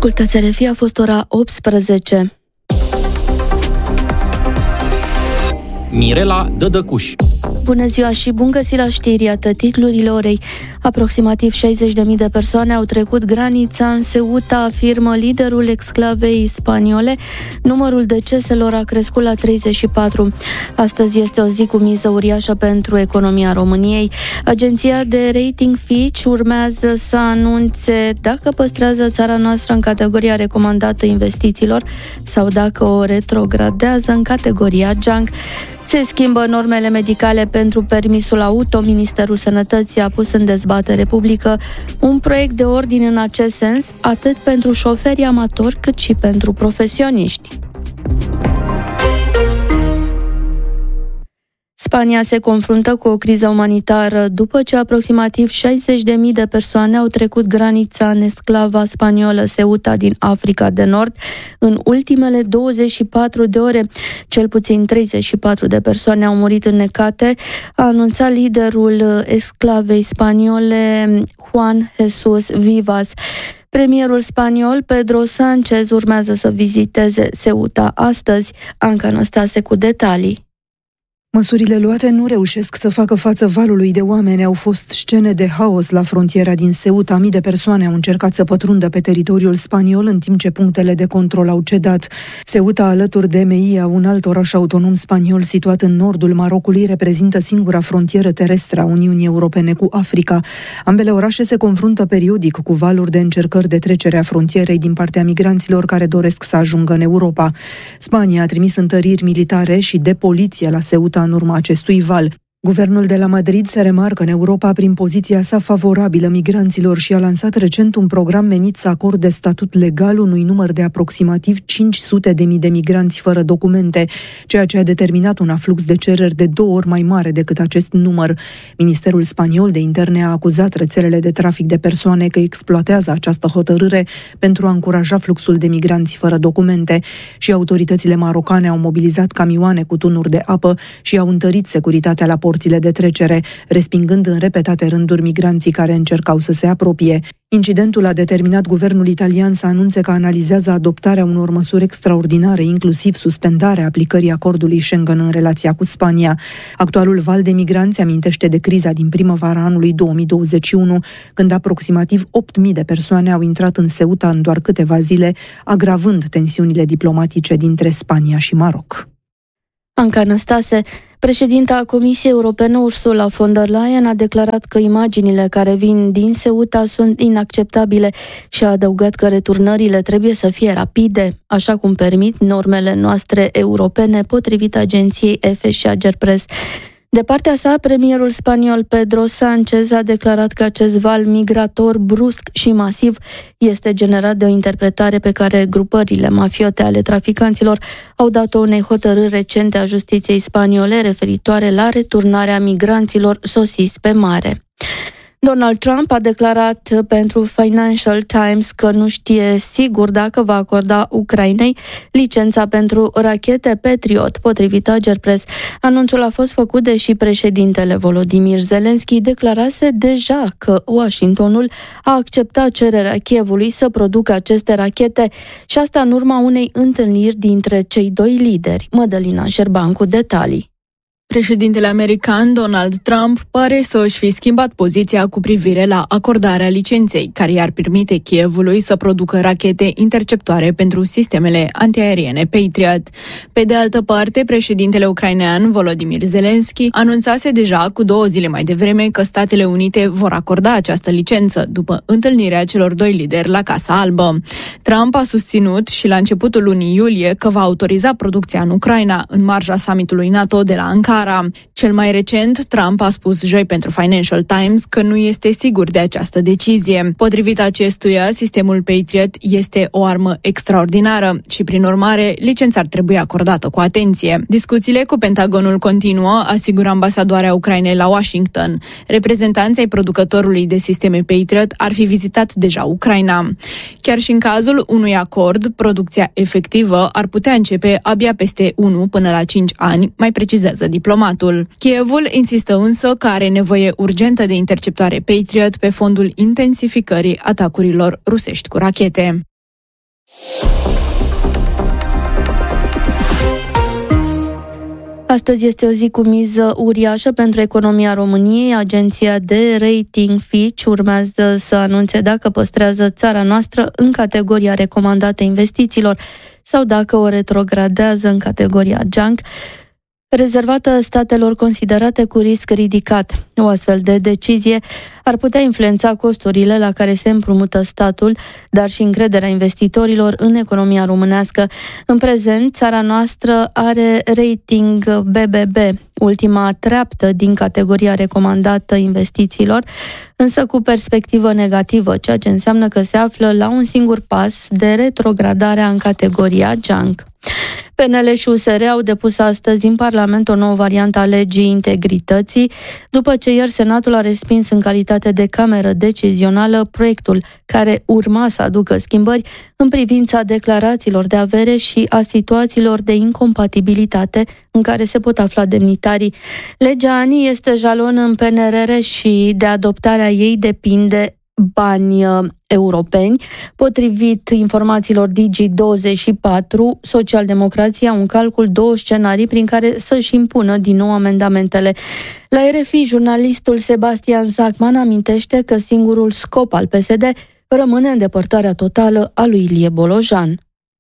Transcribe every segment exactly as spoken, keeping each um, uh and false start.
Ascultați R F I, a fost ora optsprezece. Mirela Dădăcuș. Bună ziua și bun găsit la știri, iată titlurile orei. Aproximativ șaizeci de mii de persoane au trecut granița în Ceuta, afirmă liderul exclavei spaniole. Numărul deceselor a crescut la treizeci și patru. Astăzi este o zi cu miză uriașă pentru economia României. Agenția de rating Fitch urmează să anunțe dacă păstrează țara noastră în categoria recomandată investițiilor sau dacă o retrogradează în categoria junk. Se schimbă normele medicale pentru permisul auto. Ministerul Sănătății a pus în dezbatere publică un proiect de ordine în acest sens, atât pentru șoferii amatori cât și pentru profesioniști. Spania se confruntă cu o criză umanitară după ce aproximativ șaizeci de mii de persoane au trecut granița în esclava spaniolă Ceuta din Africa de Nord în ultimele douăzeci și patru de ore. Cel puțin treizeci și patru de persoane au murit înnecate, a anunțat liderul esclavei spaniole Juan Jesús Vivas. Premierul spaniol Pedro Sánchez urmează să viziteze Ceuta astăzi. Anca Năstase cu detalii. Măsurile luate nu reușesc să facă față valului de oameni. Au fost scene de haos la frontiera din Ceuta. Mii de persoane au încercat să pătrundă pe teritoriul spaniol în timp ce punctele de control au cedat. Ceuta, alături de Melilla, un alt oraș autonom spaniol situat în nordul Marocului, reprezintă singura frontieră terestră a Uniunii Europene cu Africa. Ambele orașe se confruntă periodic cu valuri de încercări de trecere a frontierei din partea migranților care doresc să ajungă în Europa. Spania a trimis întăriri militare și de poliție la Ceuta în urma acestui val. Guvernul de la Madrid se remarcă în Europa prin poziția sa favorabilă migranților și a lansat recent un program menit să acorde statut legal unui număr de aproximativ cinci sute de mii de migranți fără documente, ceea ce a determinat un aflux de cereri de două ori mai mare decât acest număr. Ministerul spaniol de interne a acuzat rețelele de trafic de persoane că exploatează această hotărâre pentru a încuraja fluxul de migranți fără documente și autoritățile marocane au mobilizat camioane cu tunuri de apă și au întărit securitatea la porțile de trecere, respingând în repetate rânduri migranții care încercau să se apropie. Incidentul a determinat guvernul italian să anunțe că analizează adoptarea unor măsuri extraordinare, inclusiv suspendarea aplicării acordului Schengen în relația cu Spania. Actualul val de migranți amintește de criza din primăvara anului două mii douăzeci și unu, când aproximativ opt mii de persoane au intrat în Ceuta în doar câteva zile, agravând tensiunile diplomatice dintre Spania și Maroc. Anca Năstase. Președinta Comisiei Europene Ursula von der Leyen a declarat că imaginile care vin din Ceuta sunt inacceptabile și a adăugat că returnările trebuie să fie rapide, așa cum permit normele noastre europene, potrivit agenției E F E și Agerpres. De partea sa, premierul spaniol Pedro Sánchez a declarat că acest val migrator brusc și masiv este generat de o interpretare pe care grupările mafiote ale traficanților au dat-o unei hotărâri recente a justiției spaniole referitoare la returnarea migranților sosiți pe mare. Donald Trump a declarat pentru Financial Times că nu știe sigur dacă va acorda Ucrainei licența pentru rachete Patriot, potrivit Agerpres. Anunțul a fost făcut deși președintele Volodymyr Zelensky declarase deja că Washingtonul a acceptat cererea Kievului să producă aceste rachete și asta în urma unei întâlniri dintre cei doi lideri. Mădălina Șerban cu detalii. Președintele american Donald Trump pare să își fi schimbat poziția cu privire la acordarea licenței, care i-ar permite Kievului să producă rachete interceptoare pentru sistemele antiaeriene Patriot. Pe de altă parte, președintele ucrainean Volodymyr Zelensky anunțase deja cu două zile mai devreme că Statele Unite vor acorda această licență, după întâlnirea celor doi lideri la Casa Albă. Trump a susținut și la începutul lunii iulie că va autoriza producția în Ucraina, în marja summitului NATO de la Ankara. Cel mai recent, Trump a spus joi pentru Financial Times că nu este sigur de această decizie. Potrivit acestuia, sistemul Patriot este o armă extraordinară și, prin urmare, licența ar trebui acordată cu atenție. Discuțiile cu Pentagonul continuă, asigură ambasadoarea Ucrainei la Washington. Reprezentanții producătorului de sisteme Patriot ar fi vizitat deja Ucraina. Chiar și în cazul unui acord, producția efectivă ar putea începe abia peste unu până la cinci ani, mai precizează diplomatul. Kievul insistă însă că are nevoie urgentă de interceptoare Patriot pe fondul intensificării atacurilor rusești cu rachete. Astăzi este o zi cu miză uriașă pentru economia României. Agenția de rating Fitch urmează să anunțe dacă păstrează țara noastră în categoria recomandată investițiilor sau dacă o retrogradează în categoria junk, rezervată statelor considerate cu risc ridicat. O astfel de decizie ar putea influența costurile la care se împrumută statul, dar și încrederea investitorilor în economia românească. În prezent, țara noastră are rating B B B, ultima treaptă din categoria recomandată investițiilor, însă cu perspectivă negativă, ceea ce înseamnă că se află la un singur pas de retrogradarea în categoria junk. P N L și U S R au depus astăzi în Parlament o nouă variantă a legii integrității, după ce ieri Senatul a respins în calitate de cameră decizională proiectul care urma să aducă schimbări în privința declarațiilor de avere și a situațiilor de incompatibilitate în care se pot afla demnitarii. Legea A N I este jalon în P N R R și de adoptarea ei depinde bani europeni. Potrivit informațiilor Digi douăzeci și patru, socialdemocrații au în calcul două scenarii prin care să-și impună din nou amendamentele. La R F I, jurnalistul Sebastian Zachman amintește că singurul scop al P S D rămâne îndepărtarea totală a lui Ilie Bolojan.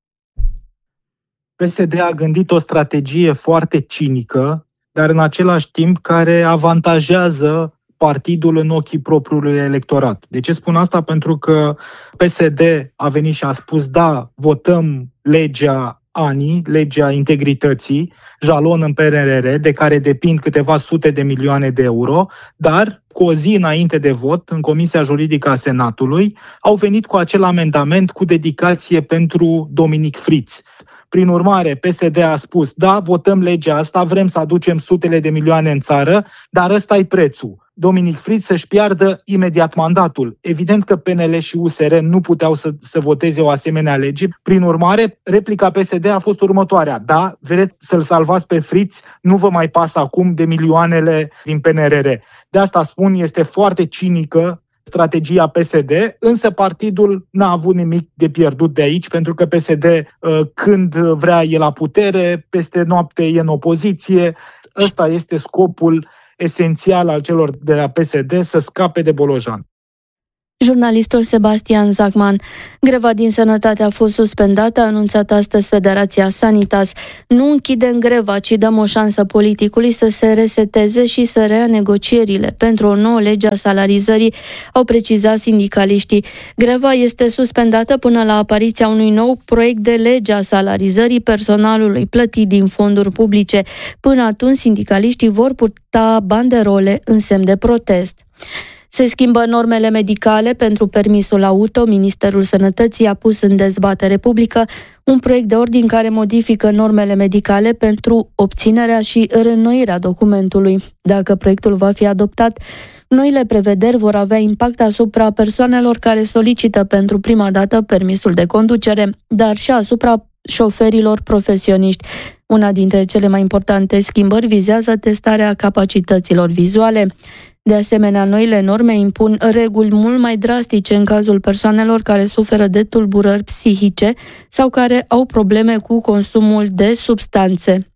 P S D a gândit o strategie foarte cinică, dar în același timp care avantajează partidul în ochii propriului electorat. De ce spun asta? Pentru că P S D a venit și a spus da, votăm legea A N I, legea integrității, jalon în P N R R, de care depind câteva sute de milioane de euro, dar cu o zi înainte de vot, în Comisia Juridică a Senatului, au venit cu acel amendament cu dedicație pentru Dominic Fritz. Prin urmare, P S D a spus, da, votăm legea asta, vrem să aducem sutele de milioane în țară, dar ăsta-i prețul. Dominic Fritz să-și piardă imediat mandatul. Evident că P N L și U S R nu puteau să, să voteze o asemenea lege. Prin urmare, replica P S D a fost următoarea. Da, vreți să-l salvați pe Fritz, nu vă mai pasă acum de milioanele din P N R R. De asta spun, este foarte cinică strategia P S D, însă partidul n-a avut nimic de pierdut de aici, pentru că P S D, când vrea, e la putere, peste noapte e în opoziție. Ăsta este scopul esențial al celor de la P S D, să scape de Bolojan. Jurnalistul Sebastian Zachman. Greva din sănătate a fost suspendată, a anunțat astăzi Federația Sanitas. Nu închidem greva, ci dăm o șansă politicului să se reseteze și să reia negocierile pentru o nouă lege a salarizării, au precizat sindicaliștii. Greva este suspendată până la apariția unui nou proiect de lege a salarizării personalului plătit din fonduri publice. Până atunci, sindicaliștii vor purta banderole în semn de protest. Se schimbă normele medicale pentru permisul auto. Ministerul Sănătății a pus în dezbatere publică un proiect de ordin care modifică normele medicale pentru obținerea și reînnoirea documentului. Dacă proiectul va fi adoptat, noile prevederi vor avea impact asupra persoanelor care solicită pentru prima dată permisul de conducere, dar și asupra șoferilor profesioniști. Una dintre cele mai importante schimbări vizează testarea capacităților vizuale. De asemenea, noile norme impun reguli mult mai drastice în cazul persoanelor care suferă de tulburări psihice sau care au probleme cu consumul de substanțe.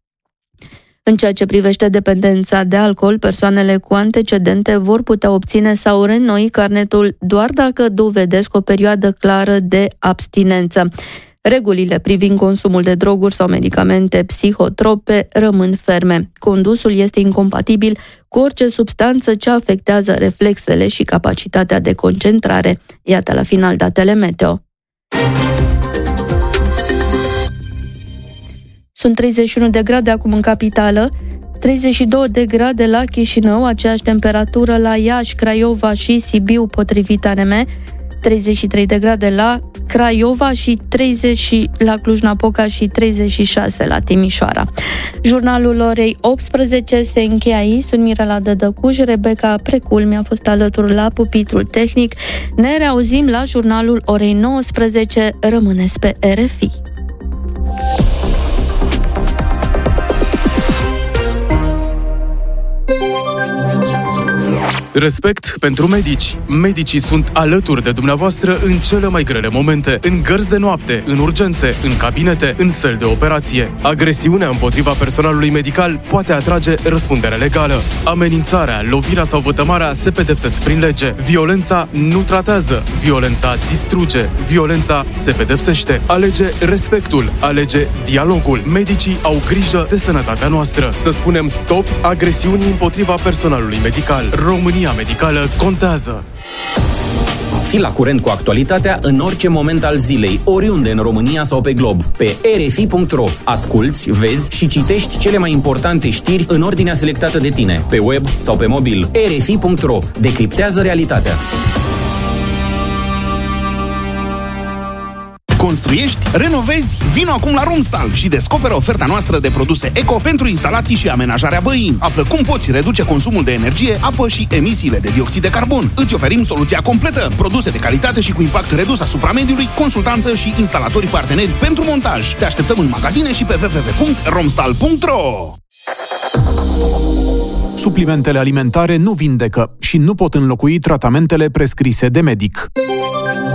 În ceea ce privește dependența de alcool, persoanele cu antecedente vor putea obține sau reînnoi carnetul doar dacă dovedesc o perioadă clară de abstinență. Regulile privind consumul de droguri sau medicamente psihotrope rămân ferme. Condusul este incompatibil cu orice substanță ce afectează reflexele și capacitatea de concentrare. Iată la final datele meteo. Sunt treizeci și unu de grade acum în capitală, treizeci și două de grade la Chișinău, aceeași temperatură la Iași, Craiova și Sibiu, potrivit A N M, treizeci și trei de grade la Craiova și treizeci la Cluj-Napoca și treizeci și șase la Timișoara. Jurnalul orei optsprezece se încheie aici. Sunt Mirela Dădăcuș, Rebecca Precul mi-a fost alături la pupitrul tehnic. Ne reauzim la jurnalul orei nouăsprezece. Rămâneți pe R F I. Respect pentru medici. Medicii sunt alături de dumneavoastră în cele mai grele momente, în gărzi de noapte, în urgențe, în cabinete, în săli de operație. Agresiunea împotriva personalului medical poate atrage răspundere legală. Amenințarea, lovirea sau vătămarea se pedepsesc prin lege. Violența nu tratează, violența distruge, violența se pedepsește. Alege respectul, alege dialogul. Medicii au grijă de sănătatea noastră. Să spunem stop agresiunii împotriva personalului medical. România medicală contează. Fii la curent cu actualitatea în orice moment al zilei, oriunde în România sau pe glob. Pe r f i punct r o asculți, vezi și citești cele mai importante știri în ordinea selectată de tine. Pe web sau pe mobil. r f i punct r o decriptează realitatea. Construiești? Renovezi? Vino acum la Romstal și descoperă oferta noastră de produse eco pentru instalații și amenajarea băii. Află cum poți reduce consumul de energie, apă și emisiile de dioxid de carbon. Îți oferim soluția completă, produse de calitate și cu impact redus asupra mediului, consultanță și instalatori parteneri pentru montaj. Te așteptăm în magazine și pe w w w punct romstal punct r o. Suplimentele alimentare nu vindecă și nu pot înlocui tratamentele prescrise de medic.